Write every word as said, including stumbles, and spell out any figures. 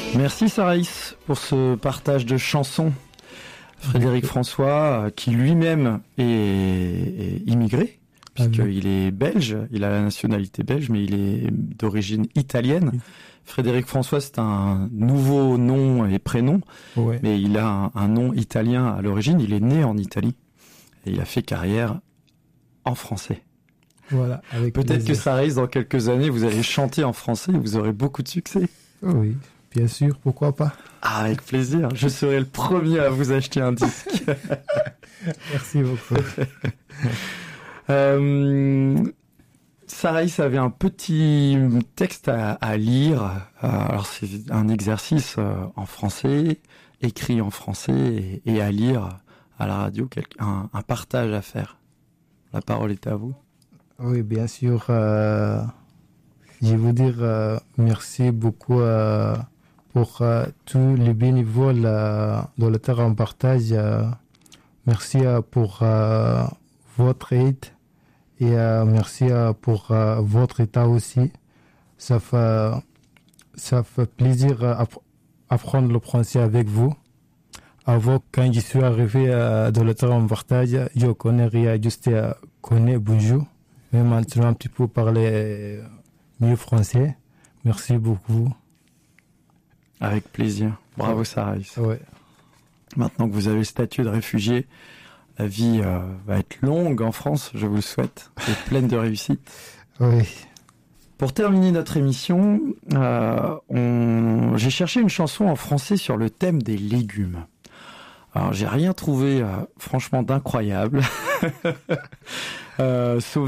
Merci Saraïs pour ce partage de chansons. Frédéric François, qui lui-même est, est immigré, puisqu'il est belge, il a la nationalité belge, mais il est d'origine italienne. Oui. Frédéric François, c'est un nouveau nom et prénom, ouais. mais il a un, un nom italien à l'origine. Il est né en Italie et il a fait carrière en français. Voilà. Avec Peut-être que Saraïs, dans quelques années, vous allez chanter en français et vous aurez beaucoup de succès. Oui. Bien sûr, pourquoi pas. Ah, avec plaisir. Je serai le premier à vous acheter un disque. Merci beaucoup. euh, Saraïs avait un petit texte à, à lire. Alors, c'est un exercice en français, écrit en français et, et à lire à la radio, un, un partage à faire. La parole est à vous. Oui, bien sûr. Euh, je veux dire euh, merci beaucoup euh, pour euh, tous les bénévoles euh, dans le terrain partage. Euh, merci euh, pour euh, votre aide et euh, merci euh, pour euh, votre état aussi. Ça fait, ça fait plaisir euh, d'apprendre le français avec vous. Avant, quand je suis arrivé euh, dans le terrain partage, je connais rien, juste euh, connais bonjour. Mais maintenant, un petit peu parler mieux français. Merci beaucoup. Avec plaisir. Bravo, Saraïs. Ouais. Maintenant que vous avez le statut de réfugié, la vie euh, va être longue en France, je vous le souhaite, et pleine de réussite. Oui. Pour terminer notre émission, euh, on... j'ai cherché une chanson en français sur le thème des légumes. Alors, j'ai rien trouvé, euh, franchement, d'incroyable. euh, sauf